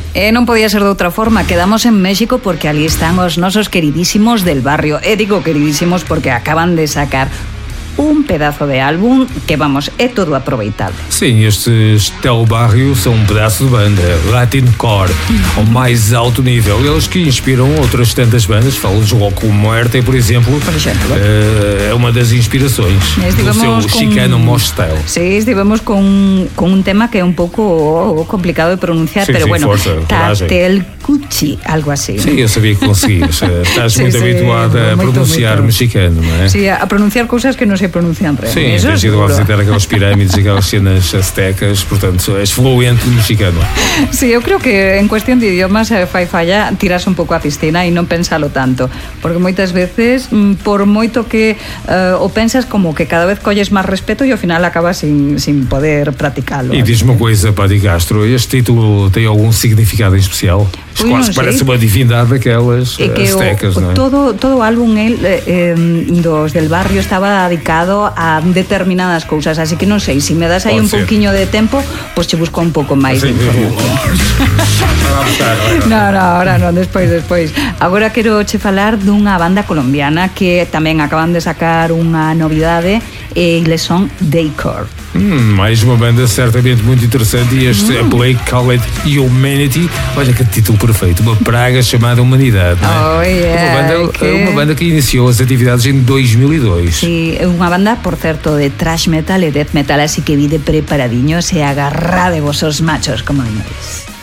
Non podía ser de outra forma. Quedamos en México porque ali están os nosos queridísimos del barrio. Digo queridísimos porque acaban de sacar un pedazo de álbum que, vamos, é todo aproveitable. Sim, estes Del Barrio são um pedaço de banda, Latincore, ao mais alto nível. Eles que inspiram outras tantas bandas, falo de Loco Muerte, por exemplo, é uma das inspirações do seu Chicano Mosh Style. Sí, estivemos con un tema que é un pouco complicado de pronunciar, sí, pero sí, bueno, forza, Tatelcuchi, algo así. Sí, eu sabia que conseguias. Estás muito habituada a pronunciar mexicano, não é? Sí, a pronunciar cousas que non se pronuncian realmente. Sim, tens ido a visitar aquelas pirâmides e aquelas cenas aztecas, portanto, és fluente mexicano. Sí, eu creo que en cuestión de idiomas fai falla tiras un pouco a piscina e non pensalo tanto, porque moitas veces, por moito que o pensas, como que cada vez colles máis respeto e ao final acabas sin poder practicalo. E diz-me uma coisa, Pati Castro, este título tem algum significado em especial? Quase parece uma divindade daquelas aztecas, não é? Todo o álbum dos Del Barrio estaba dedicado a determinadas cousas, así que non sei, se me das aí un pouquiño de tempo, pois che busco un pouco máis de información. No, ahora non, despois. Agora quero che falar dunha banda colombiana que tamén acaban de sacar unha novidade, e eles son Daycore. Mais uma banda certamente muito interessante, e este A Plague Called Humanity, olha que título perfeito, uma praga chamada Humanidade, não é? Uma banda que iniciou as atividades em 2002. Sí, unha banda, por certo, de thrash metal e death metal, así que vide preparadiños e agarradevos os machos, como dices.